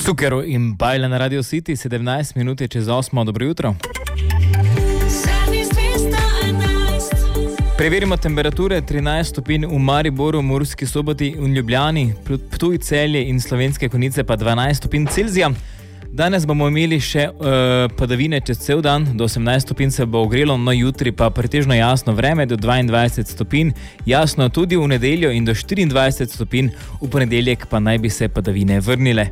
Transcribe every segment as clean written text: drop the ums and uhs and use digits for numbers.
Sukero in Bajla na Radio City, 17 minut je čez 8. Dobro jutro. Preverimo temperature. 13 stopinj v Mariboru, Murski Soboti in Ljubljani, Ptuj, Celje in Slovenske Konjice pa 12 stopinj Celzija. Danes bomo imeli še padavine čez cel dan, do 18 stopinj se bo ogrelo, no jutri pa pretežno jasno vreme do 22 stopinj, jasno tudi v nedeljo in do 24 stopinj, v ponedeljek pa naj bi se padavine vrnile.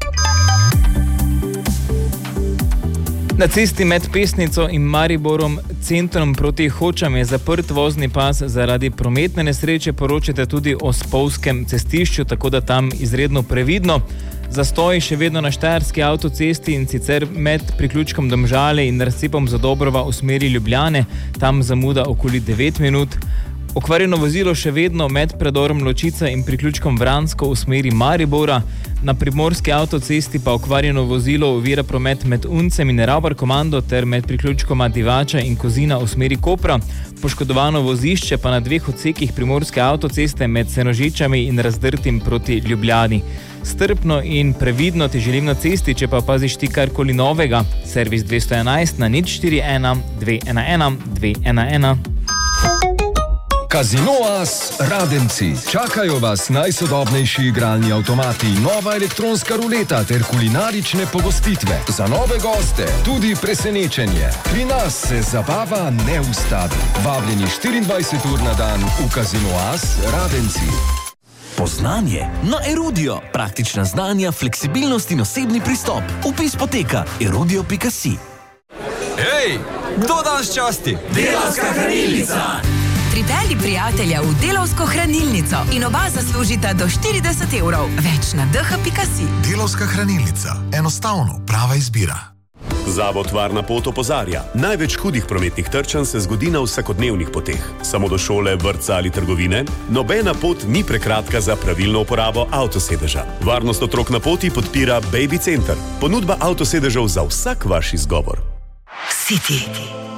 Na cesti med Pesnico in Mariborom centrom proti Hočam je zaprt vozni pas zaradi prometne nesreče, poročate tudi o spolskem cestišču, tako da tam izredno previdno. Zastoji še vedno na Štajerski avtocesti in sicer med priključkom Domžale in razcepom Zadobrova v smeri Ljubljane, tam zamuda okoli 9 minut. Okvarjeno vozilo še vedno med predorom Ločica in priključkom Vransko v smeri Maribora. Na primorski avtocesti pa okvarjeno vozilo ovira promet med Uncem in Ravbar Komando ter med priključkoma Divača in Kozina v smeri Kopra. Poškodovano vozišče pa na 2 odsekih primorske avtoceste med Senožičami in Razdrtim proti Ljubljani. Strpno in previdno ti želim na cesti, če pa paziš ti karkoli novega. Servis 211 na 041 211 211. Casino As Radenci. Čakajo vas najsodobnejši igralni avtomati, nova elektronska ruleta ter kulinarične pogostitve. Za nove goste tudi presenečenje. Pri nas se zabava ne ustavi. Vabljeni 24 ur na dan v Casino As Radenci. Poznanje na Erudio. Praktična znanja, fleksibilnost in osebni pristop. Vpis poteka erudio.si. Hej, kdo danes časti? Delavska hranilnica! Pripelji prijatelja v Delavsko hranilnico in oba zaslužita do 40 evrov. Več na dh.si. Delavska hranilnica. Enostavno prava izbira. Zavod Varna pot opozarja. Največ hudih prometnih trčanj se zgodi na vsakodnevnih poteh. Samo do šole, vrtca ali trgovine. Nobena pot ni prekratka za pravilno uporabo avtosedeža. Varnost otrok na poti podpira Baby Center. Ponudba avtosedežev za vsak vaš izgovor. City.